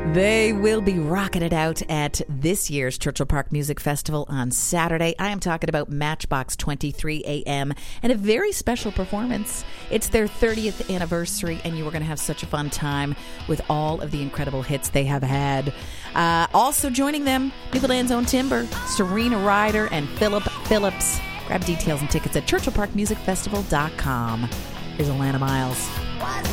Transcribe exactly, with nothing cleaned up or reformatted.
They will be rocking it out at this year's Churchill Park Music Festival on Saturday. I am talking about Matchbox twenty-three A M and a very special performance. It's their thirtieth anniversary, and you are going to have such a fun time with all of the incredible hits they have had. Uh, also joining them, Newfoundland's own Timber, Serena Ryder, and Philip Phillips. Grab details and tickets at churchill park music festival dot com. Here's Alana Miles.